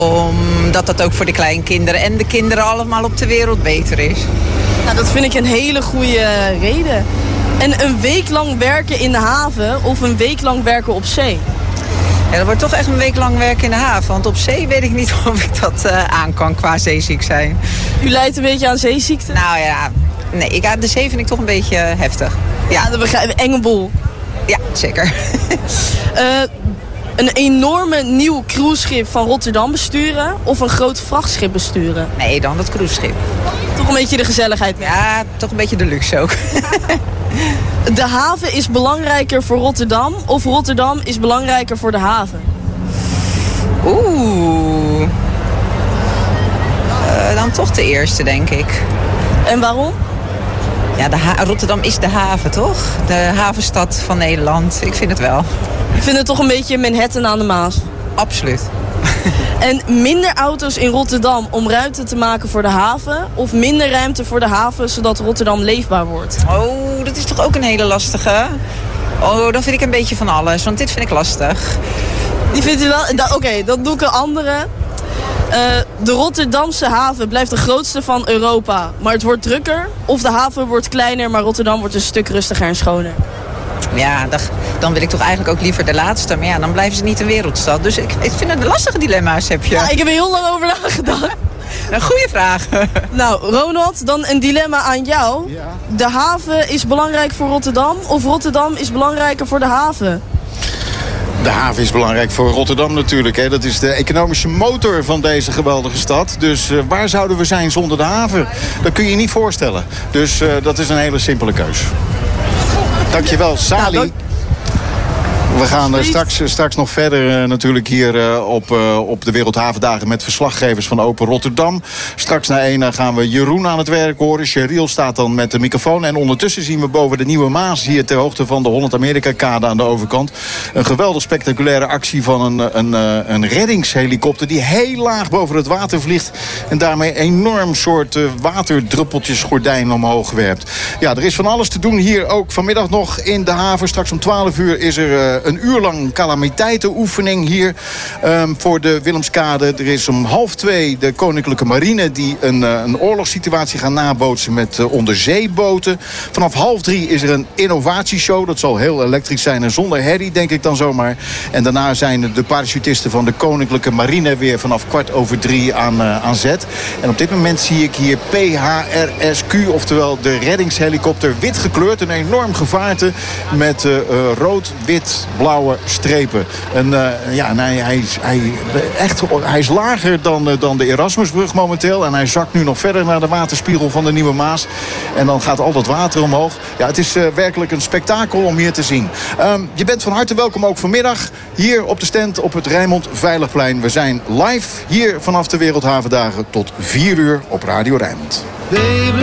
Omdat dat ook voor de kleinkinderen en de kinderen allemaal op de wereld beter is. Nou, dat vind ik een hele goede reden. En een week lang werken in de haven of een week lang werken op zee? Ja, dat wordt toch echt een week lang werken in de haven. Want op zee weet ik niet of ik dat aan kan qua zeeziek zijn. U lijdt een beetje aan zeeziekte? Nou ja, nee, de zee vind ik toch een beetje heftig. Ja, dat begrijp ik. Enge boel. Ja, zeker. Een enorme nieuw cruiseschip van Rotterdam besturen of een groot vrachtschip besturen? Nee, dan dat cruiseschip. Toch een beetje de gezelligheid. Ja, toch een beetje de luxe ook. De haven is belangrijker voor Rotterdam of Rotterdam is belangrijker voor de haven? Dan toch de eerste, denk ik. En waarom? Ja, Rotterdam is de haven, toch? De havenstad van Nederland. Ik vind het wel. Ik vind het toch een beetje Manhattan aan de Maas? Absoluut. En minder auto's in Rotterdam om ruimte te maken voor de haven? Of minder ruimte voor de haven zodat Rotterdam leefbaar wordt? Oh, dat is toch ook een hele lastige? Oh, dan vind ik een beetje van alles, want dit vind ik lastig. Die vindt u wel? Oké, dan doe ik een andere. De Rotterdamse haven blijft de grootste van Europa, maar het wordt drukker. Of de haven wordt kleiner, maar Rotterdam wordt een stuk rustiger en schoner. Ja, dan wil ik toch eigenlijk ook liever de laatste. Maar ja, dan blijven ze niet een wereldstad. Dus ik vind het lastige dilemma's, heb je. Ja, ik heb er heel lang over nagedacht. Een goede vraag. Nou, Ronald, dan een dilemma aan jou. Ja. De haven is belangrijk voor Rotterdam of Rotterdam is belangrijker voor de haven? De haven is belangrijk voor Rotterdam natuurlijk. Hè. Dat is de economische motor van deze geweldige stad. Dus waar zouden we zijn zonder de haven? Dat kun je je niet voorstellen. Dus dat is een hele simpele keus. Dankjewel, Sali. Ja, We gaan straks nog verder natuurlijk hier op de Wereldhavendagen met verslaggevers van Open Rotterdam. Straks na 1 gaan we Jeroen aan het werk horen. Cheryl staat dan met de microfoon. En ondertussen zien we boven de Nieuwe Maas hier ter hoogte van de Holland-Amerika-kade aan de overkant een geweldig spectaculaire actie van een reddingshelikopter die heel laag boven het water vliegt en daarmee enorm soort waterdruppeltjes gordijn omhoog werpt. Ja, er is van alles te doen hier ook vanmiddag nog in de haven. Straks om 12 uur is er een uur lang calamiteitenoefening hier voor de Willemskade. Er is om 1:30 de Koninklijke Marine die een oorlogssituatie gaan nabootsen met onderzeeboten. Vanaf 2:30 is er een innovatieshow. Dat zal heel elektrisch zijn en zonder herrie, denk ik dan zomaar. En daarna zijn de parachutisten van de Koninklijke Marine weer vanaf 2:15 aan zet. En op dit moment zie ik hier PHRSQ, oftewel de reddingshelikopter, wit gekleurd. Een enorm gevaarte met rood, wit, blauwe strepen. En hij is lager dan de Erasmusbrug momenteel. En hij zakt nu nog verder naar de waterspiegel van de Nieuwe Maas. En dan gaat al dat water omhoog. Ja, het is werkelijk een spektakel om hier te zien. Je bent van harte welkom ook vanmiddag hier op de stand op het Rijnmond Veiligplein. We zijn live hier vanaf de Wereldhavendagen tot 4 uur op Radio Rijnmond.